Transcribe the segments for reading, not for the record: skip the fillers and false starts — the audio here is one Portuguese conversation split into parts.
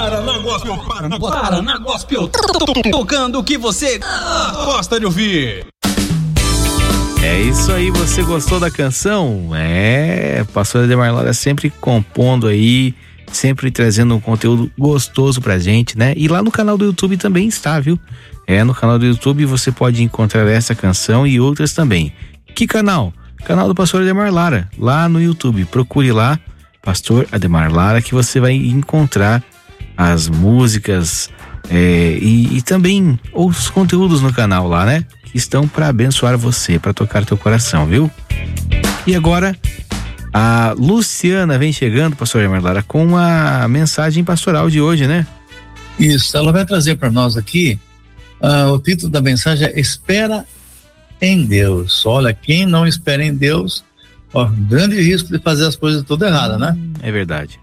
Paraná Gospel, tocando o que você gosta de ouvir. É isso aí, você gostou da canção? Pastor Ademar Lara sempre compondo aí, sempre trazendo um conteúdo gostoso pra gente, né? E lá no canal do YouTube também está, viu? No canal do YouTube você pode encontrar essa canção e outras também. Que canal? Canal do Pastor Ademar Lara, lá no YouTube. Procure lá, Pastor Ademar Lara, que você vai encontrar as músicas e também os conteúdos no canal lá, né? Que estão para abençoar você, para tocar teu coração, viu? E agora a Luciana vem chegando, Pastor Ademar Lara, com uma mensagem pastoral de hoje, né? Isso, ela vai trazer para nós aqui o título da mensagem é Espera em Deus. Olha, quem não espera em Deus, grande risco de fazer as coisas tudo errada, né? É verdade.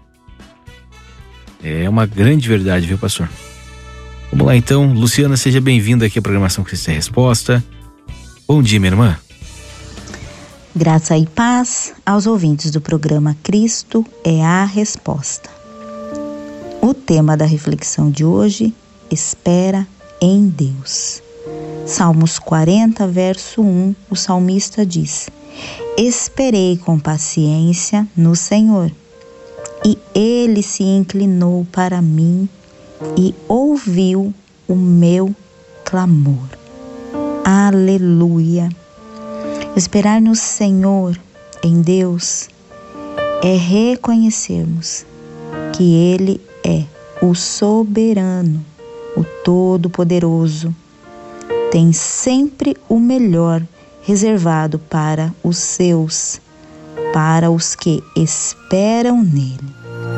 É uma grande verdade, viu, pastor? Vamos lá então, Luciana, seja bem-vinda aqui à programação Cristo é Resposta. Bom dia, minha irmã. Graça e paz aos ouvintes do programa Cristo é a Resposta. O tema da reflexão de hoje, espera em Deus. Salmos 40, verso 1, o salmista diz: Esperei com paciência no Senhor, e Ele se inclinou para mim e ouviu o meu clamor. Aleluia! Esperar no Senhor, em Deus, é reconhecermos que Ele é o soberano, o todo-poderoso, tem sempre o melhor reservado para os seus, para os que esperam nele.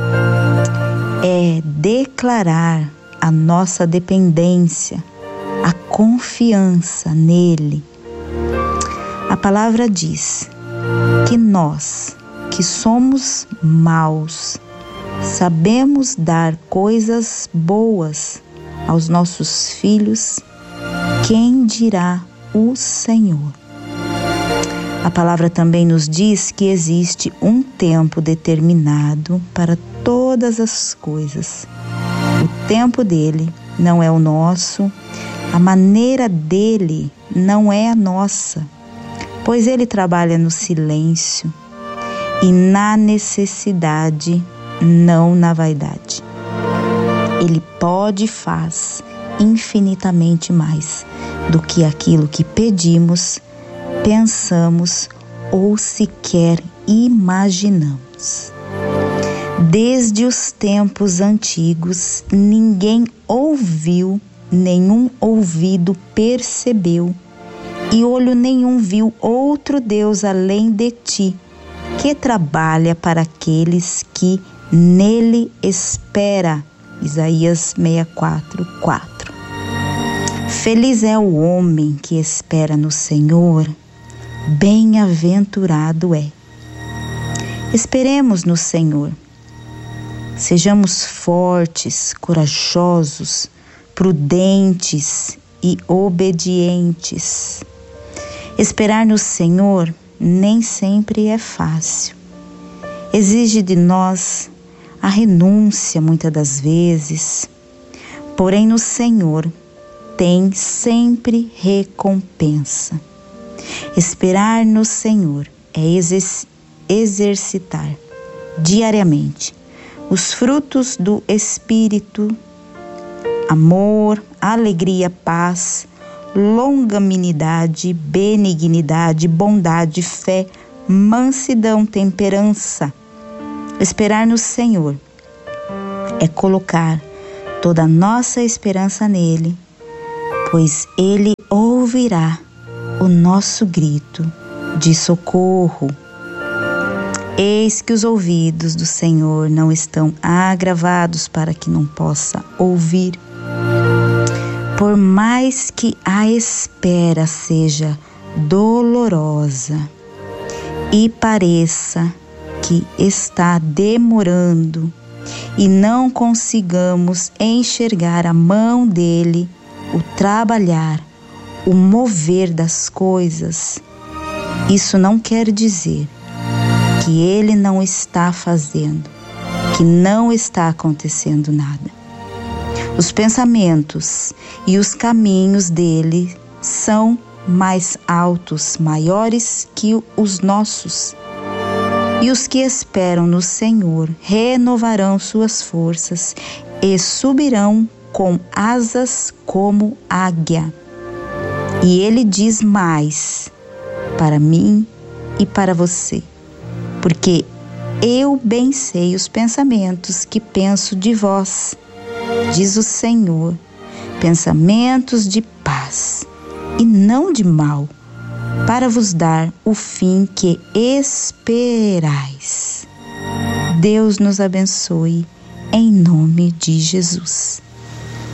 É declarar a nossa dependência, a confiança nele. A palavra diz que nós, que somos maus, sabemos dar coisas boas aos nossos filhos, quem dirá o Senhor? A palavra também nos diz que existe um tempo determinado para todas as coisas. O tempo dele não é o nosso, a maneira dele não é a nossa, pois ele trabalha no silêncio e na necessidade, não na vaidade. Ele pode e faz infinitamente mais do que aquilo que pedimos, pensamos ou sequer imaginamos. Desde os tempos antigos, ninguém ouviu, nenhum ouvido percebeu, e olho nenhum viu outro Deus além de ti, que trabalha para aqueles que nele espera. Isaías 64:4. Feliz é o homem que espera no Senhor, bem-aventurado é. Esperemos no Senhor. Sejamos fortes, corajosos, prudentes e obedientes. Esperar no Senhor nem sempre é fácil. Exige de nós a renúncia muitas das vezes, porém no Senhor tem sempre recompensa. Esperar no Senhor é exercitar diariamente os frutos do Espírito: amor, alegria, paz, longanimidade, benignidade, bondade, fé, mansidão, temperança. Esperar no Senhor é colocar toda a nossa esperança nele, pois ele ouvirá o nosso grito de socorro. Eis que os ouvidos do Senhor não estão agravados para que não possa ouvir. Por mais que a espera seja dolorosa e pareça que está demorando e não consigamos enxergar a mão dele, o trabalhar, o mover das coisas, isso não quer dizer que ele não está fazendo, que não está acontecendo nada. Os pensamentos e os caminhos dele são mais altos, maiores que os nossos. E os que esperam no Senhor renovarão suas forças e subirão com asas como águia. E ele diz mais para mim e para você, porque eu bem sei os pensamentos que penso de vós, diz o Senhor, pensamentos de paz e não de mal, para vos dar o fim que esperais. Deus nos abençoe, em nome de Jesus.